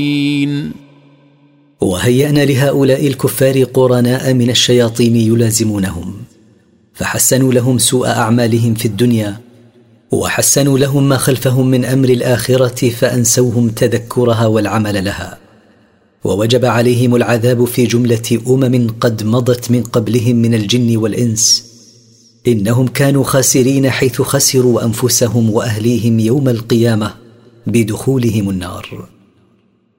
وهيأنا لهؤلاء الكفار قرناء من الشياطين يلازمونهم، فحسنوا لهم سوء أعمالهم في الدنيا، وحسنوا لهم ما خلفهم من أمر الآخرة، فأنسوهم تذكرها والعمل لها، ووجب عليهم العذاب في جملة قد مضت من قبلهم من الجن والإنس. إنهم كانوا خاسرين حيث خسروا أنفسهم وأهليهم يوم القيامة بدخولهم النار.